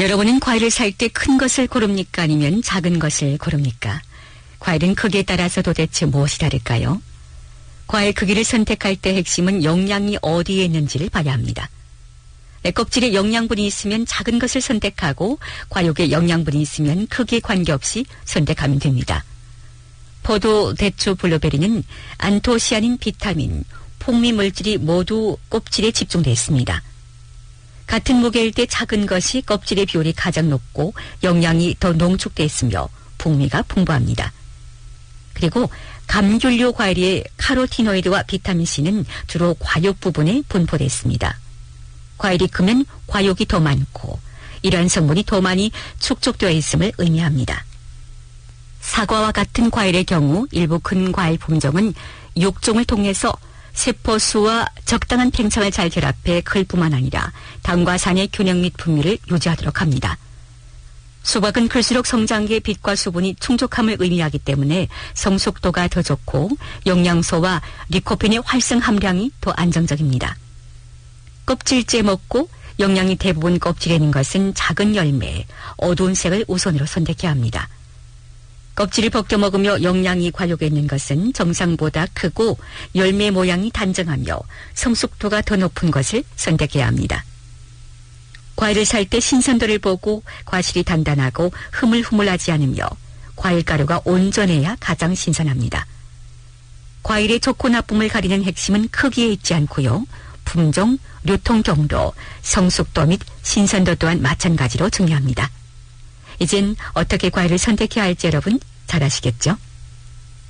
여러분은 과일을 살 때 큰 것을 고릅니까? 아니면 작은 것을 고릅니까? 과일은 크기에 따라서 도대체 무엇이 다를까요? 과일 크기를 선택할 때 핵심은 영양이 어디에 있는지를 봐야 합니다. 껍질에 영양분이 있으면 작은 것을 선택하고 과육에 영양분이 있으면 크기에 관계없이 선택하면 됩니다. 포도, 대추, 블루베리는 안토시아닌, 비타민, 풍미 물질이 모두 껍질에 집중되어 있습니다. 같은 무게일 때 작은 것이 껍질의 비율이 가장 높고 영양이 더 농축되어 있으며 풍미가 풍부합니다. 그리고 감귤류 과일의 카로티노이드와 비타민C는 주로 과육 부분에 분포되어 있습니다. 과일이 크면 과육이 더 많고 이러한 성분이 더 많이 축적되어 있음을 의미합니다. 사과와 같은 과일의 경우 일부 큰 과일 품종은 육종을 통해서 세포수와 적당한 팽창을 잘 결합해 클 뿐만 아니라 당과 산의 균형 및 풍미를 유지하도록 합니다. 수박은 클수록 성장기에 빛과 수분이 충족함을 의미하기 때문에 성숙도가 더 좋고 영양소와 리코펜의 활성 함량이 더 안정적입니다. 껍질째 먹고 영양이 대부분 껍질에 있는 것은 작은 열매, 어두운 색을 우선으로 선택해야 합니다. 껍질을 벗겨 먹으며 영양이 과육에 있는 것은 정상보다 크고 열매 모양이 단정하며 성숙도가 더 높은 것을 선택해야 합니다. 과일을 살 때 신선도를 보고 과실이 단단하고 흐물흐물하지 않으며 과일가루가 온전해야 가장 신선합니다. 과일의 좋고 나쁨을 가리는 핵심은 크기에 있지 않고요. 품종, 유통 경로, 성숙도 및 신선도 또한 마찬가지로 중요합니다. 이젠 어떻게 과일을 선택해야 할지 여러분 잘 아시겠죠?